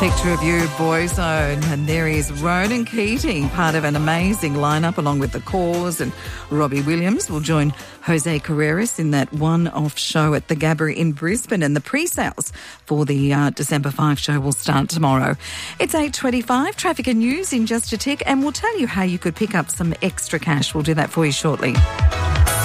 Picture of You, Boyzone, and there is Ronan Keating, part of an amazing lineup along with The Cause, and Robbie Williams will join Jose Carreras in that one-off show at the Gabba in Brisbane, and the pre-sales for the December 5 show will start tomorrow. It's 8:25, traffic and news in just a tick, and we'll tell you how you could pick up some extra cash. We'll do that for you shortly.